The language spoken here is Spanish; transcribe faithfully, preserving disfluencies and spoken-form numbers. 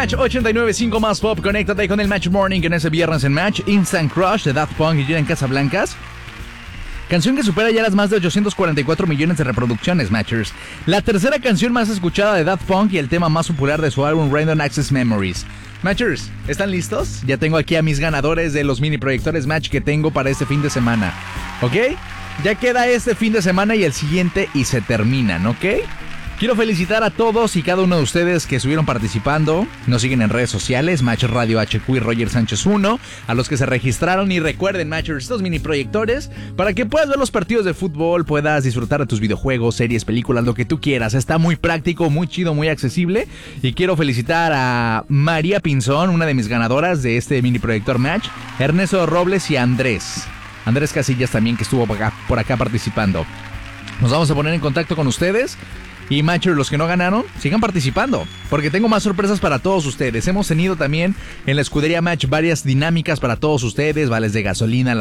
Match ochenta y nueve punto cinco más pop. Conéctate con el Match Morning en ese viernes en Match. Instant Crush de Daft Punk y Julian Casablancas. Canción que supera ya las más de ochocientos cuarenta y cuatro millones de reproducciones, Matchers. La tercera canción más escuchada de Daft Punk y el tema más popular de su álbum Random Access Memories. Matchers, ¿están listos? Ya tengo aquí a mis ganadores de los mini proyectores Match que tengo para este fin de semana. ¿Ok? Ya queda este fin de semana y el siguiente y se terminan, ¿ok? Quiero felicitar a todos y cada uno de ustedes que estuvieron participando. Nos siguen en redes sociales, Match Radio H Q y Roger Sánchez uno. A los que se registraron y recuerden, Matchers, estos mini proyectores para que puedas ver los partidos de fútbol, puedas disfrutar de tus videojuegos, series, películas, lo que tú quieras. Está muy práctico, muy chido, muy accesible. Y quiero felicitar a María Pinzón, una de mis ganadoras de este mini proyector Match, Ernesto Robles y Andrés. Andrés Casillas también, que estuvo por acá, por acá participando. Nos vamos a poner en contacto con ustedes. Y Matchers, los que no ganaron, sigan participando, porque tengo más sorpresas para todos ustedes. Hemos tenido también en la escudería Match varias dinámicas para todos ustedes, vales de gasolina,